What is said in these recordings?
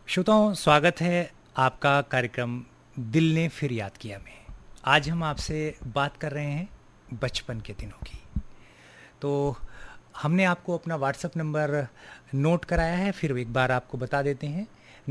श्रोताओं, स्वागत है आपका कार्यक्रम दिल ने फिर याद किया में। आज हम आपसे बात कर रहे हैं बचपन के दिनों की। तो हमने आपको अपना व्हाट्सएप नंबर नोट कराया है, फिर एक बार आपको बता देते हैं।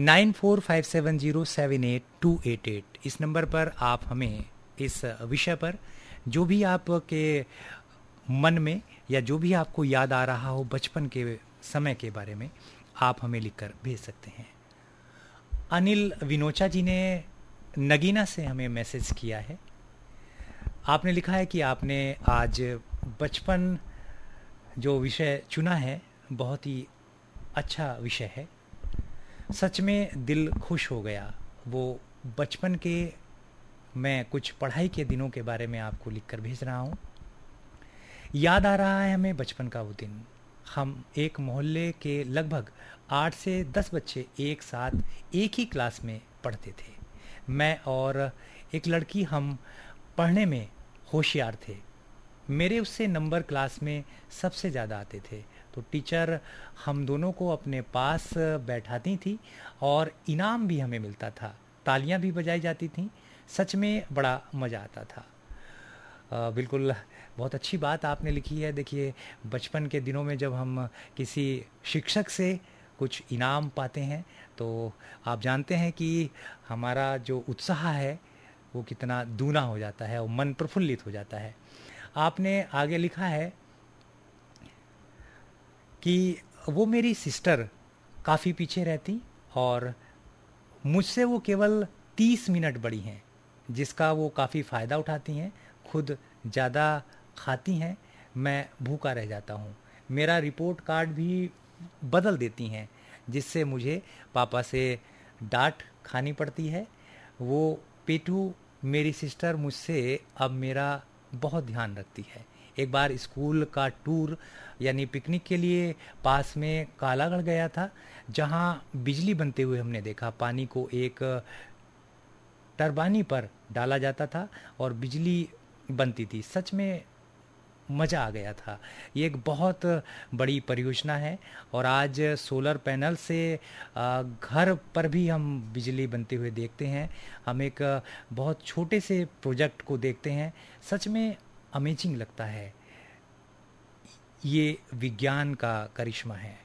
9457078288 इस नंबर पर आप हमें इस विषय पर जो भी आपके मन में या जो भी आपको याद आ रहा हो बचपन के समय के बारे में, आप हमें लिखकर भेज सकते हैं। अनिल विनोचा जी ने नगीना से हमें मैसेज किया है। आपने लिखा है कि आपने आज बचपन जो विषय चुना है बहुत ही अच्छा विषय है। सच में दिल खुश हो गया। वो बचपन के मैं कुछ पढ़ाई के दिनों के बारे में आपको लिखकर भेज रहा हूँ। याद आ रहा है हमें बचपन का वो दिन। हम एक मोहल्ले के लगभग 8 से 10 बच्चे एक साथ एक ही क्लास में पढ़ते थे। मैं और एक लड़की, हम पढ़ने में होशियार थे। मेरे उससे नंबर क्लास में सबसे ज़्यादा आते थे, तो टीचर हम दोनों को अपने पास बैठाती थी और इनाम भी हमें मिलता था। तालियां भी बजाई जाती थीं। सच में बड़ा मज़ा आता था। बिल्कुल बहुत अच्छी बात आपने लिखी है। देखिए, बचपन के दिनों में जब हम किसी शिक्षक से कुछ इनाम पाते हैं तो आप जानते हैं कि हमारा जो उत्साह है वो कितना दूना हो जाता है और मन प्रफुल्लित हो जाता है। आपने आगे लिखा है कि वो मेरी सिस्टर काफ़ी पीछे रहती और मुझसे वो केवल 30 मिनट बड़ी हैं, जिसका वो काफ़ी फ़ायदा उठाती हैं। खुद ज़्यादा खाती हैं, मैं भूखा रह जाता हूँ। मेरा रिपोर्ट कार्ड भी बदल देती हैं, जिससे मुझे पापा से डांट खानी पड़ती है। वो पेटू मेरी सिस्टर मुझसे अब मेरा बहुत ध्यान रखती है। एक बार स्कूल का टूर यानी पिकनिक के लिए पास में कालागढ़ गया था, जहाँ बिजली बनते हुए हमने देखा। पानी को एक टरबानी पर डाला जाता था और बिजली बनती थी। सच में मज़ा आ गया था। ये एक बहुत बड़ी परियोजना है और आज सोलर पैनल से घर पर भी हम बिजली बनते हुए देखते हैं। हम एक बहुत छोटे से प्रोजेक्ट को देखते हैं। सच में अमेजिंग लगता है। ये विज्ञान का करिश्मा है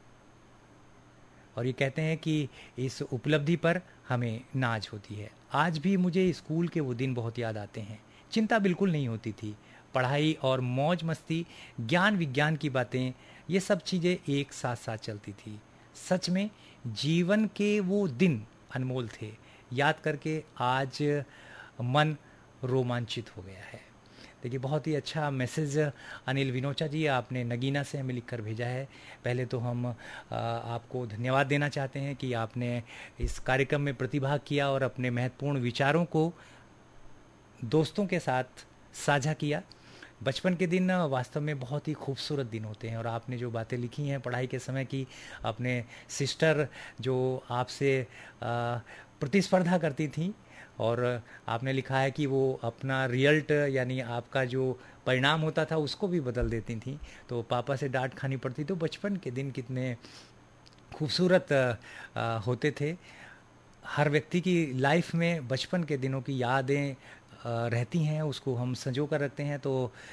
और ये कहते हैं कि इस उपलब्धि पर हमें नाज होती है। आज भी मुझे स्कूल के वो दिन बहुत याद आते हैं। चिंता बिल्कुल नहीं होती थी। पढ़ाई और मौज मस्ती, ज्ञान विज्ञान की बातें, ये सब चीज़ें एक साथ साथ चलती थी। सच में जीवन के वो दिन अनमोल थे। याद करके आज मन रोमांचित हो गया है। देखिए, बहुत ही अच्छा मैसेज अनिल विनोचा जी आपने नगीना से हमें लिखकर भेजा है। पहले तो हम आपको धन्यवाद देना चाहते हैं कि आपने इस कार्यक्रम में प्रतिभाग किया और अपने महत्वपूर्ण विचारों को दोस्तों के साथ साझा किया। बचपन के दिन वास्तव में बहुत ही खूबसूरत दिन होते हैं और आपने जो बातें लिखी हैं पढ़ाई के समय की, अपने सिस्टर जो आपसे प्रतिस्पर्धा करती थी और आपने लिखा है कि वो अपना रिजल्ट यानी आपका जो परिणाम होता था उसको भी बदल देती थी, तो पापा से डांट खानी पड़ती। तो बचपन के दिन कितने खूबसूरत होते थे। हर व्यक्ति की लाइफ में बचपन के दिनों की यादें रहती हैं, उसको हम संजो कर रखते हैं। तो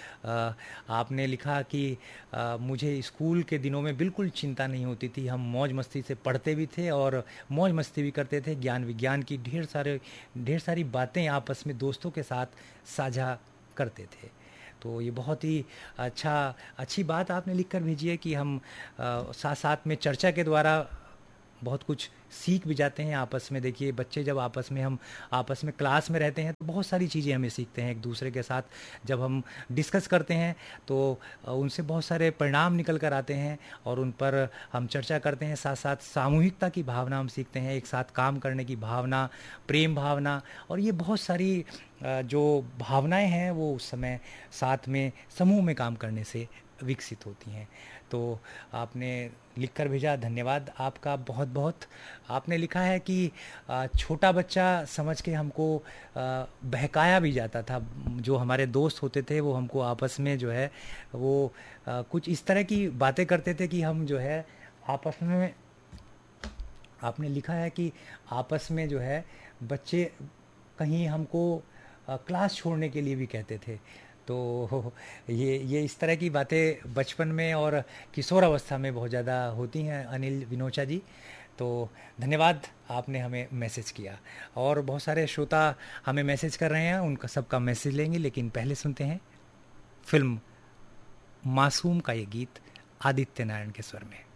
आपने लिखा कि मुझे स्कूल के दिनों में बिल्कुल चिंता नहीं होती थी। हम मौज मस्ती से पढ़ते भी थे और मौज मस्ती भी करते थे। ज्ञान विज्ञान की ढेर सारी बातें आपस में दोस्तों के साथ साझा करते थे। तो ये बहुत ही अच्छी बात आपने लिखकर भेजी है कि हम साथ साथ में चर्चा के द्वारा बहुत कुछ सीख भी जाते हैं आपस में। देखिए, बच्चे जब हम आपस में क्लास में रहते हैं तो बहुत सारी चीज़ें हमें सीखते हैं। एक दूसरे के साथ जब हम डिस्कस करते हैं तो उनसे बहुत सारे परिणाम निकल कर आते हैं और उन पर हम चर्चा करते हैं। साथ साथ सामूहिकता की भावना हम सीखते हैं, एक साथ काम करने की भावना, प्रेम भावना, और ये बहुत सारी जो भावनाएं हैं वो उस समय साथ में समूह में काम करने से विकसित होती हैं। तो आपने लिखकर भेजा, धन्यवाद आपका बहुत बहुत। आपने लिखा है कि छोटा बच्चा समझ के हमको बहकाया भी जाता था। जो हमारे दोस्त होते थे वो हमको आपस में जो है वो कुछ इस तरह की बातें करते थे कि हम जो है आपस में आपने लिखा है कि आपस में जो है बच्चे कहीं हमको क्लास छोड़ने के लिए भी कहते थे। तो ये इस तरह की बातें बचपन में और किशोरावस्था में बहुत ज़्यादा होती हैं अनिल विनोचा जी। तो धन्यवाद, आपने हमें मैसेज किया। और बहुत सारे श्रोता हमें मैसेज कर रहे हैं, उनका सबका मैसेज लेंगे, लेकिन पहले सुनते हैं फिल्म मासूम का ये गीत आदित्य नारायण के स्वर में।